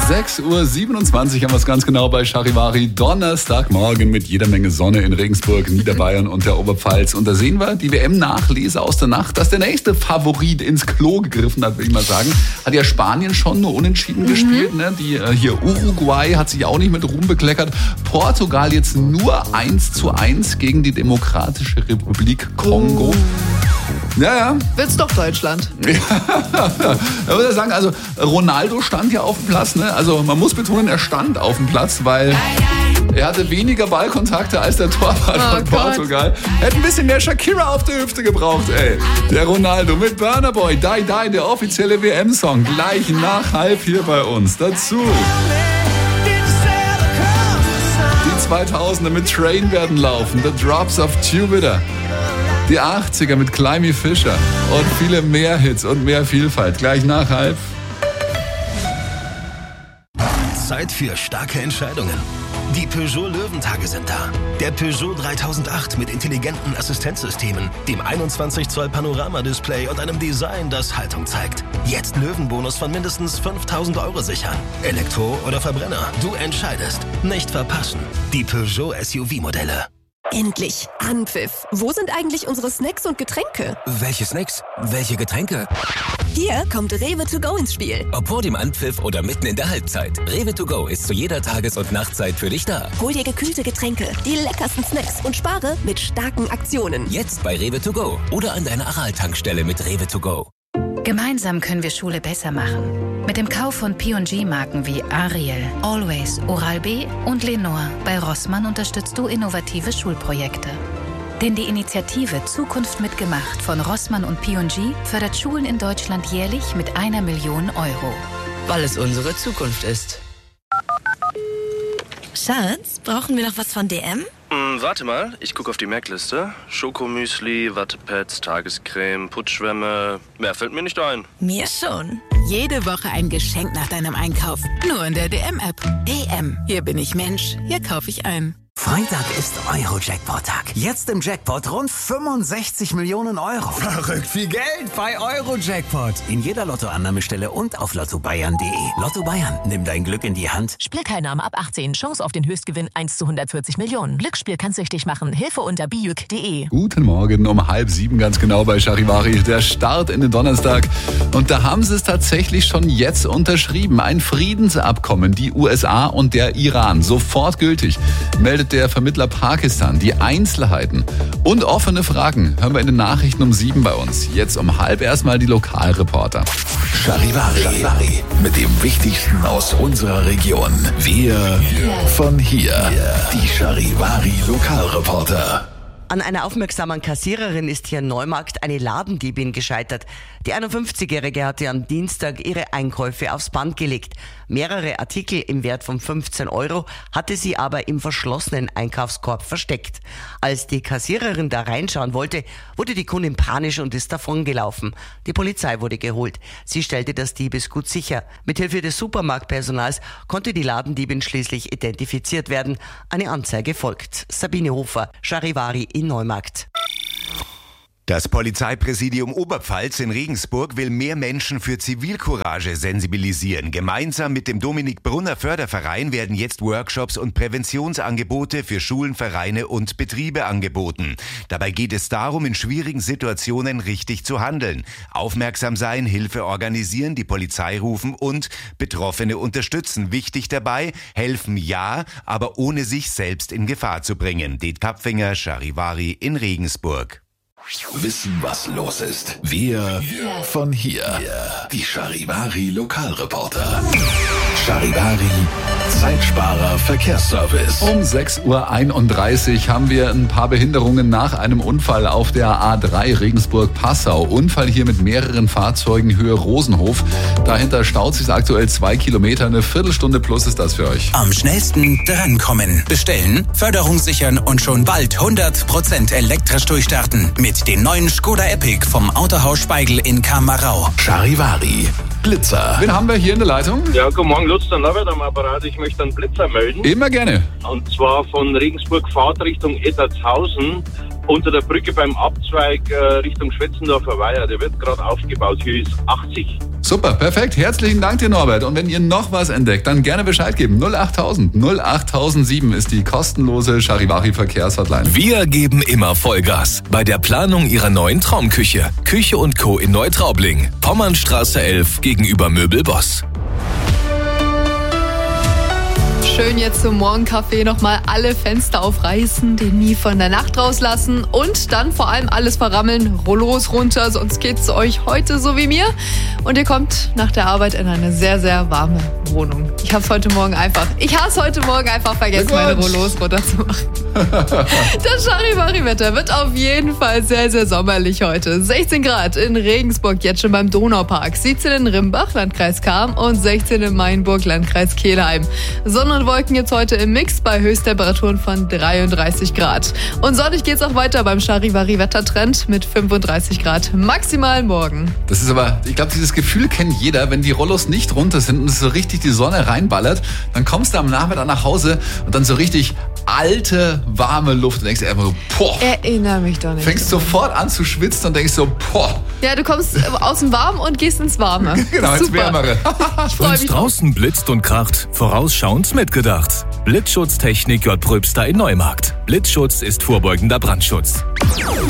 6:27 Uhr haben wir es ganz genau bei Charivari. Donnerstagmorgen mit jeder Menge Sonne in Regensburg, Niederbayern und der Oberpfalz. Und da sehen wir die WM-Nachlese aus der Nacht, dass der nächste Favorit ins Klo gegriffen hat, würde ich mal sagen. Hat ja Spanien schon nur unentschieden gespielt. Ne? Hier Uruguay hat sich auch nicht mit Ruhm bekleckert. Portugal jetzt nur 1:1 gegen die Demokratische Republik Kongo. Ja. Wird's doch Deutschland. Da würde ich sagen, also Ronaldo stand ja auf dem Platz. Ne? Also man muss betonen, er stand auf dem Platz, weil er hatte weniger Ballkontakte als der Torwart von Portugal. Hätte ein bisschen mehr Shakira auf der Hüfte gebraucht, ey. Der Ronaldo mit Burna Boy, Die Die, der offizielle WM-Song. Gleich nach 1:30 hier bei uns. Dazu die 2000er mit Train werden laufen. The Drops of Jupiter. Die 80er mit Climby Fisher und viele mehr Hits und mehr Vielfalt. Gleich nach 1:30. Zeit für starke Entscheidungen. Die Peugeot Löwentage sind da. Der Peugeot 3008 mit intelligenten Assistenzsystemen, dem 21 Zoll Panorama-Display und einem Design, das Haltung zeigt. Jetzt Löwenbonus von mindestens 5.000 € sichern. Elektro oder Verbrenner, du entscheidest. Nicht verpassen. Die Peugeot SUV-Modelle. Endlich Anpfiff. Wo sind eigentlich unsere Snacks und Getränke? Welche Snacks? Welche Getränke? Hier kommt Rewe to go ins Spiel. Ob vor dem Anpfiff oder mitten in der Halbzeit. Rewe to go ist zu jeder Tages- und Nachtzeit für dich da. Hol dir gekühlte Getränke, die leckersten Snacks und spare mit starken Aktionen. Jetzt bei Rewe to go oder an deiner Aral-Tankstelle mit Rewe to go. Gemeinsam können wir Schule besser machen. Mit dem Kauf von P&G-Marken wie Ariel, Always, Oral-B und Lenore bei Rossmann unterstützt du innovative Schulprojekte. Denn die Initiative Zukunft mitgemacht von Rossmann und P&G fördert Schulen in Deutschland jährlich mit 1 Million €. Weil es unsere Zukunft ist. Schatz, brauchen wir noch was von DM? Warte mal, ich gucke auf die Merkliste. Schokomüsli, Wattepads, Tagescreme, Putzschwämme. Mehr fällt mir nicht ein. Mir schon. Jede Woche ein Geschenk nach deinem Einkauf. Nur in der DM-App. DM. Hier bin ich Mensch. Hier kaufe ich ein. Freitag ist Euro-Jackpot-Tag. Jetzt im Jackpot rund 65 Millionen €. Verrückt viel Geld bei Euro-Jackpot. In jeder Lottoannahmestelle und auf lottobayern.de. Lotto Bayern, nimm dein Glück in die Hand. Spielteilnahme ab 18. Chance auf den Höchstgewinn 1:140 Millionen. Glücksspiel kann süchtig machen. Hilfe unter biüc.de. Guten Morgen um 6:30 ganz genau bei Charivari. Der Start in den Donnerstag. Und da haben sie es tatsächlich schon jetzt unterschrieben. Ein Friedensabkommen. Die USA und der Iran. Sofort gültig. Meldet der Vermittler Pakistan. Die Einzelheiten und offene Fragen hören wir in den Nachrichten um 7 bei uns. Jetzt um 6:30 erstmal die Lokalreporter. Charivari. Mit dem Wichtigsten aus unserer Region. Wir von hier. Die Charivari Lokalreporter. An einer aufmerksamen Kassiererin ist hier in Neumarkt eine Ladendiebin gescheitert. Die 51-Jährige hatte am Dienstag ihre Einkäufe aufs Band gelegt. Mehrere Artikel im Wert von 15 € hatte sie aber im verschlossenen Einkaufskorb versteckt. Als die Kassiererin da reinschauen wollte, wurde die Kundin panisch und ist davongelaufen. Die Polizei wurde geholt. Sie stellte das Diebesgut sicher. Mithilfe des Supermarktpersonals konnte die Ladendiebin schließlich identifiziert werden. Eine Anzeige folgt. Sabine Hofer, Charivari in Neumarkt. Das Polizeipräsidium Oberpfalz in Regensburg will mehr Menschen für Zivilcourage sensibilisieren. Gemeinsam mit dem Dominik-Brunner Förderverein werden jetzt Workshops und Präventionsangebote für Schulen, Vereine und Betriebe angeboten. Dabei geht es darum, in schwierigen Situationen richtig zu handeln. Aufmerksam sein, Hilfe organisieren, die Polizei rufen und Betroffene unterstützen. Wichtig dabei, helfen ja, aber ohne sich selbst in Gefahr zu bringen. Det Kapfinger, Charivari in Regensburg. Wissen, was los ist. Wir von hier. Die Charivari Lokalreporter. Charivari Zeitsparer Verkehrsservice. Um 6:31 Uhr haben wir ein paar Behinderungen nach einem Unfall auf der A3 Regensburg-Passau. Unfall hier mit mehreren Fahrzeugen Höhe Rosenhof. Dahinter staut sich aktuell 2 Kilometer. Eine Viertelstunde plus ist das für euch. Am schnellsten drankommen. Bestellen, Förderung sichern und schon bald 100% elektrisch durchstarten. Mit den neuen Skoda Epic vom Autohaus Speigl in Kamerau. Charivari Blitzer. Wen haben wir hier in der Leitung? Ja, guten Morgen, Lutz, der Norbert am Apparat. Ich möchte einen Blitzer melden. Immer gerne. Und zwar von Regensburg Fahrtrichtung Ettertshausen unter der Brücke beim Abzweig Richtung Schwetzendorfer Weiher. Der wird gerade aufgebaut. Hier ist 80. Super, perfekt. Herzlichen Dank dir, Norbert. Und wenn ihr noch was entdeckt, dann gerne Bescheid geben. 08000 08007 ist die kostenlose Charivari-Verkehrshotline. Wir geben immer Vollgas bei der Planung Ihrer neuen Traumküche. Küche & Co. in Neutraubling. Pommernstraße 11 gegenüber Möbelboss. Schön jetzt zum Morgenkaffee nochmal alle Fenster aufreißen, den Mie von der Nacht rauslassen und dann vor allem alles verrammeln, Rollos runter, sonst geht's euch heute so wie mir. Und ihr kommt nach der Arbeit in eine sehr, sehr warme Wohnung. Ich hasse heute Morgen einfach vergessen, meine Rollos runterzumachen. Das Charivari-Wetter wird auf jeden Fall sehr, sehr sommerlich heute. 16 Grad in Regensburg, jetzt schon beim Donaupark, 17 in Rimbach, Landkreis Cham und 16 in Mainburg, Landkreis Kelheim. Sonne und Wolken jetzt heute im Mix bei Höchsttemperaturen von 33 Grad. Und sonnig geht's auch weiter beim Charivari-Wettertrend mit 35 Grad maximal morgen. Das ist aber, ich glaube, dieses Gefühl kennt jeder, wenn die Rollos nicht runter sind und es so richtig die Sonne reinballert, dann kommst du am Nachmittag nach Hause und dann so richtig alte, warme Luft und denkst dir einfach so, boah. Erinnere mich doch nicht. Fängst sofort an zu schwitzen und denkst so, boah. Ja, du kommst aus dem Warmen und gehst ins Warme. Genau, ins Wärmere. Wenn's draußen blitzt und kracht, vorausschauend mitgedacht. Blitzschutztechnik J. Pröbster in Neumarkt. Blitzschutz ist vorbeugender Brandschutz.